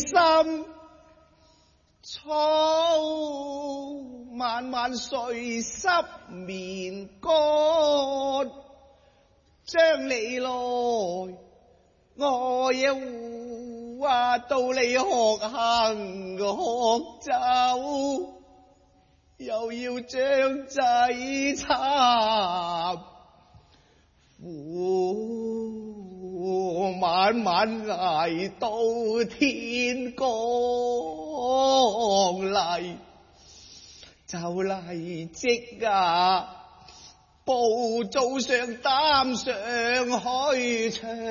心，草慢慢睡濕面乾，將你來，我要話到你學行學走，又要將仔插苦慢慢捱到天光嚟，就嚟即啊，步早上擔上去場。